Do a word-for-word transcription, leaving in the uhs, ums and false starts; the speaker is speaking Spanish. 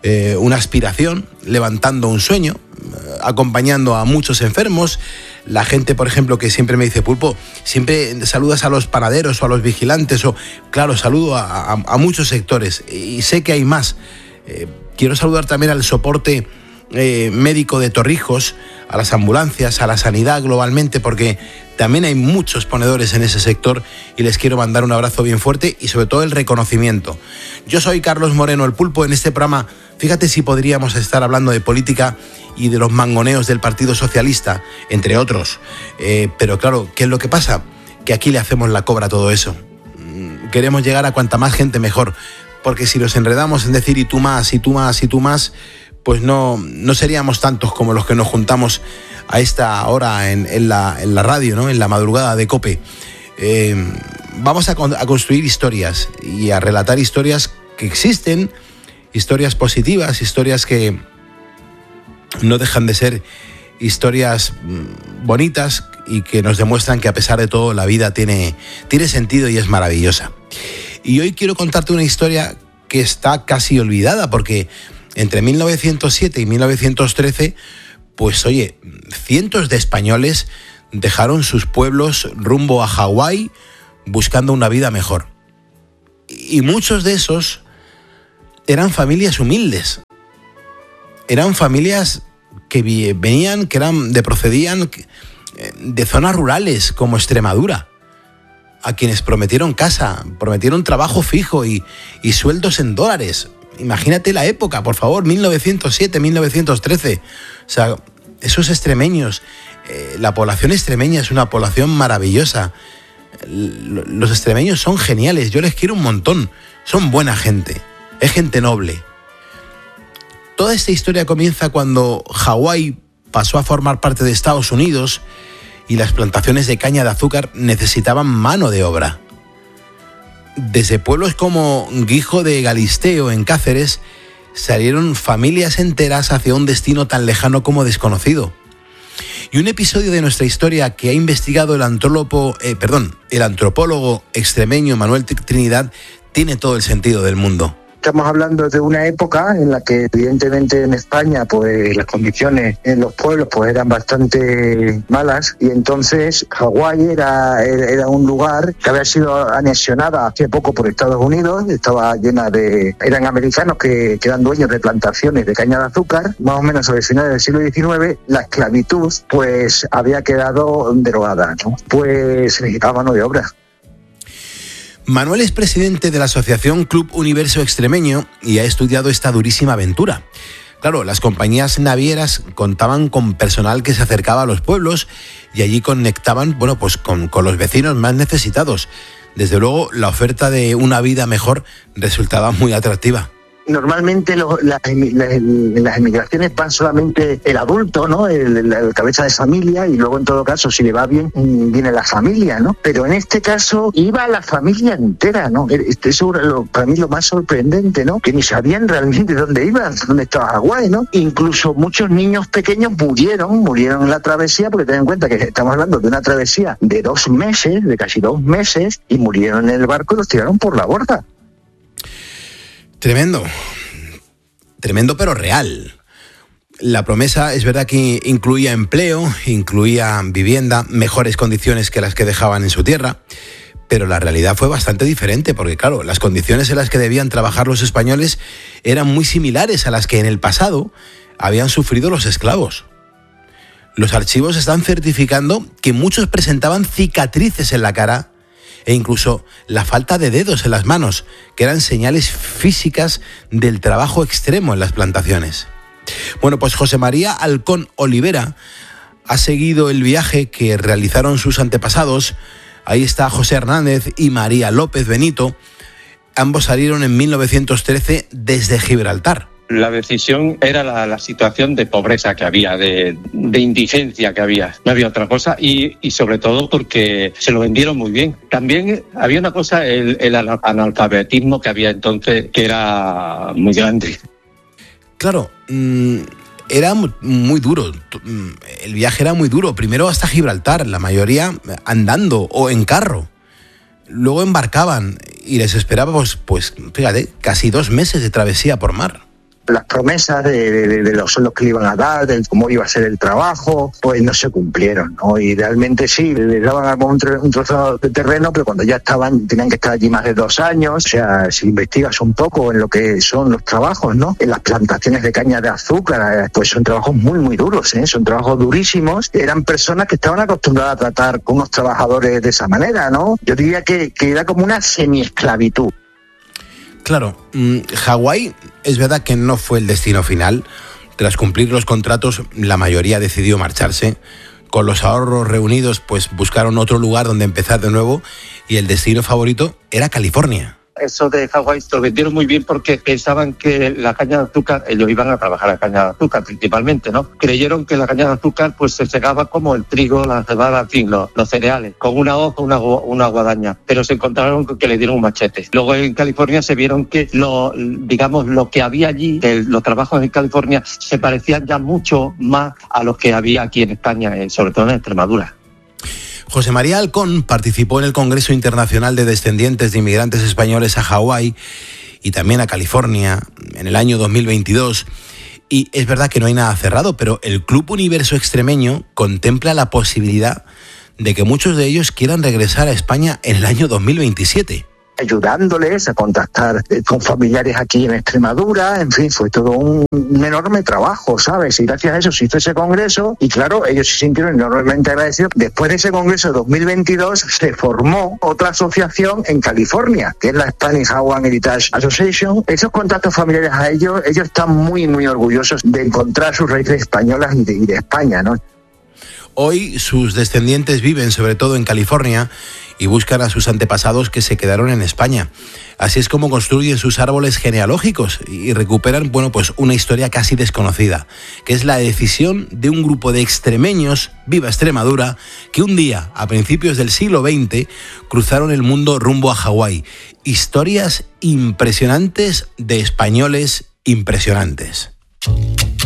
eh, una aspiración, levantando un sueño, acompañando a muchos enfermos. La gente, por ejemplo, que siempre me dice: Pulpo, siempre saludas a los panaderos o a los vigilantes, o claro, saludo a, a, a muchos sectores y sé que hay más. Eh, quiero saludar también al soporte eh, médico de Torrijos, a las ambulancias, a la sanidad globalmente, porque también hay muchos ponedores en ese sector y les quiero mandar un abrazo bien fuerte y sobre todo el reconocimiento. Yo soy Carlos Moreno, el Pulpo. En este programa, fíjate si podríamos estar hablando de política y de los mangoneos del Partido Socialista, entre otros. Eh, pero claro, ¿qué es lo que pasa? Que aquí le hacemos la cobra a todo eso. Queremos llegar a cuanta más gente mejor, porque si nos enredamos en decir y tú más, y tú más, y tú más, pues no, no seríamos tantos como los que nos juntamos a esta hora en, en, la, en la radio, ¿no? En la madrugada de COPE. Eh, vamos a, a construir historias y a relatar historias que existen, historias positivas, historias que no dejan de ser historias bonitas y que nos demuestran que a pesar de todo la vida tiene, tiene sentido y es maravillosa. Y hoy quiero contarte una historia que está casi olvidada, porque entre mil novecientos siete y mil novecientos trece, pues oye, cientos de españoles dejaron sus pueblos rumbo a Hawái buscando una vida mejor. Y muchos de esos eran familias humildes. Eran familias que venían, que eran de procedían de zonas rurales como Extremadura, a quienes prometieron casa, prometieron trabajo fijo y, y sueldos en dólares. Imagínate la época, por favor, mil novecientos siete, mil novecientos trece. O sea, esos extremeños, eh, la población extremeña es una población maravillosa. Los extremeños son geniales, yo les quiero un montón. Son buena gente, es gente noble. Toda esta historia comienza cuando Hawái pasó a formar parte de Estados Unidos y las plantaciones de caña de azúcar necesitaban mano de obra. Desde pueblos como Guijo de Galisteo, en Cáceres, salieron familias enteras hacia un destino tan lejano como desconocido. Y un episodio de nuestra historia que ha investigado el antrólogo, eh, perdón, el antropólogo extremeño Manuel Trinidad tiene todo el sentido del mundo. Estamos hablando de una época en la que evidentemente en España pues las condiciones en los pueblos pues eran bastante malas, y entonces Hawái era, era un lugar que había sido anexionada hace poco por Estados Unidos, estaba llena de... eran americanos que, que eran dueños de plantaciones de caña de azúcar. Más o menos sobre finales del siglo diecinueve la esclavitud pues había quedado derogada, ¿no? Pues se necesitaba mano de obra. Manuel es presidente de la asociación Club Universo Extremeño y ha estudiado esta durísima aventura. Claro, las compañías navieras contaban con personal que se acercaba a los pueblos y allí conectaban, bueno, pues con, con los vecinos más necesitados. Desde luego, la oferta de una vida mejor resultaba muy atractiva. Normalmente lo, las, las, las emigraciones van solamente el adulto, ¿no? El, el, el cabeza de familia, y luego en todo caso, si le va bien, viene la familia, ¿no? Pero en este caso iba la familia entera, ¿no? Eso es lo, para mí lo más sorprendente, ¿no? Que ni sabían realmente dónde iban, dónde estaba Hawái, ¿no? Incluso muchos niños pequeños murieron, murieron en la travesía, porque ten en cuenta que estamos hablando de una travesía de dos meses, de casi dos meses, y murieron en el barco y los tiraron por la borda. Tremendo, tremendo pero real. La promesa es verdad que incluía empleo, incluía vivienda, mejores condiciones que las que dejaban en su tierra, pero la realidad fue bastante diferente porque, claro, las condiciones en las que debían trabajar los españoles eran muy similares a las que en el pasado habían sufrido los esclavos. Los archivos están certificando que muchos presentaban cicatrices en la cara e incluso la falta de dedos en las manos, que eran señales físicas del trabajo extremo en las plantaciones. Bueno, pues José María Alcón Olivera ha seguido el viaje que realizaron sus antepasados. Ahí está José Hernández y María López Benito. Ambos salieron en mil novecientos trece desde Gibraltar. La decisión era la, la situación de pobreza que había, de, de indigencia que había. No había otra cosa, y, y sobre todo porque se lo vendieron muy bien. También había una cosa, el, el analfabetismo que había entonces, que era muy grande. Claro, mmm, era muy duro. El viaje era muy duro. Primero hasta Gibraltar, la mayoría andando o en carro. Luego embarcaban y les esperaba, pues, pues fíjate, casi dos meses de travesía por mar. Las promesas de, de, de los sueldos que le iban a dar, de cómo iba a ser el trabajo, pues no se cumplieron, ¿no? Y realmente sí, les daban un, tro, un trozo de terreno, pero cuando ya estaban, tenían que estar allí más de dos años. O sea, si investigas un poco en lo que son los trabajos, ¿no? En las plantaciones de caña de azúcar, pues son trabajos muy, muy duros, ¿eh? Son trabajos durísimos. Eran personas que estaban acostumbradas a tratar con unos trabajadores de esa manera, ¿no? Yo diría que, que era como una semi-esclavitud. Claro, mmm, Hawái es verdad que no fue el destino final. Tras cumplir los contratos, la mayoría decidió marcharse. Con los ahorros reunidos, pues buscaron otro lugar donde empezar de nuevo y el destino favorito era California. Eso de Hawái se lo vendieron muy bien porque pensaban que la caña de azúcar, ellos iban a trabajar la caña de azúcar principalmente, ¿no? Creyeron que la caña de azúcar pues se segaba como el trigo, la cebada, en fin, los, los cereales, con una hoja, una, una guadaña, pero se encontraron que le dieron un machete. Luego en California se vieron que lo, digamos, lo que había allí, que los trabajos en California se parecían ya mucho más a los que había aquí en España, sobre todo en Extremadura. José María Alcón participó en el Congreso Internacional de Descendientes de Inmigrantes Españoles a Hawái y también a California en el año dos mil veintidós. Y es verdad que no hay nada cerrado, pero el Club Universo Extremeño contempla la posibilidad de que muchos de ellos quieran regresar a España en el año dos mil veintisiete. Ayudándoles a contactar con familiares aquí en Extremadura, en fin, fue todo un, un enorme trabajo, ¿sabes? Y gracias a eso se hizo ese congreso y claro, ellos se sintieron enormemente agradecidos. Después de ese congreso de dos mil veintidós se formó otra asociación en California, que es la Spanish Hawaiian Heritage Association. Esos contactos familiares a ellos, ellos están muy, muy orgullosos de encontrar sus raíces españolas y de, y de España, ¿no? Hoy sus descendientes viven sobre todo en California y buscan a sus antepasados que se quedaron en España. Así es como construyen sus árboles genealógicos y recuperan, bueno, pues una historia casi desconocida, que es la decisión de un grupo de extremeños, viva Extremadura, que un día, a principios del siglo veinte, cruzaron el mundo rumbo a Hawái. Historias impresionantes de españoles impresionantes.